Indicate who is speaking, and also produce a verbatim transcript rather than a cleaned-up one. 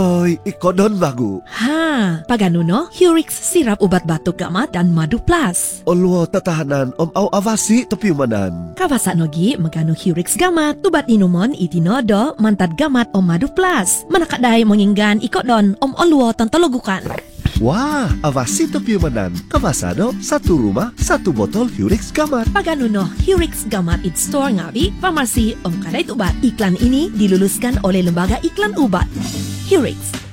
Speaker 1: Oi, ikodon bagu.
Speaker 2: Ha, pagano no? Hurix sirap ubat batuk gamat dan madu plus.
Speaker 1: Olo tatahanan om au avasi topi manan.
Speaker 2: Kawasa nogi magano Hurix gamat, ubat inumon itinodo mantad gamat om madu plus. Manakadai menginggan ikodon om oluo tantologukan.
Speaker 1: Wah, avasi topi manan. Kawasano, satu rumah, satu botol Hurix gamat.
Speaker 2: Pagano no, Hurix gamat it store ngawi, farmasi om kadait ubat. Iklan ini diluluskan oleh Lembaga Iklan Ubat. Hurix.